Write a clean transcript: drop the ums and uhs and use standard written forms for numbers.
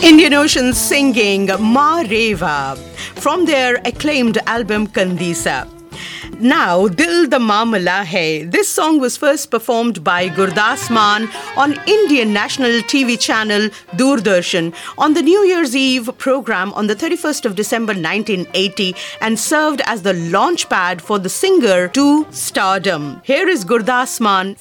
Indian Ocean singing Ma Reva from their acclaimed album Kandisa. Now, Dil Da Mamla Hai. This song was first performed by Gurdas Maan on Indian national TV channel Doordarshan on the New Year's Eve program on the 31st of December 1980 and served as the launch pad for the singer to stardom. Here is Gurdas Maan